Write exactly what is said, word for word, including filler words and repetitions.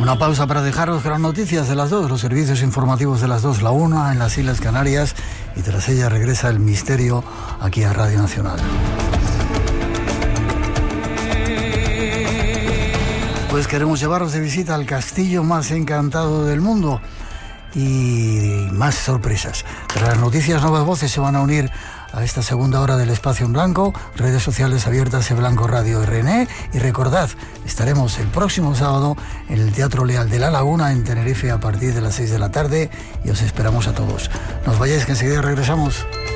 Una pausa para dejaros con las noticias de las dos, los servicios informativos de las dos, la una en las Islas Canarias, y tras ella regresa el misterio aquí a Radio Nacional. Pues queremos llevaros de visita al castillo más encantado del mundo y más sorpresas. Tras las noticias, nuevas voces se van a unir a esta segunda hora del Espacio en Blanco, redes sociales abiertas en Blanco Radio R N E, y recordad, estaremos el próximo sábado en el Teatro Leal de La Laguna en Tenerife a partir de las seis de la tarde y os esperamos a todos. No os vayáis, que enseguida regresamos.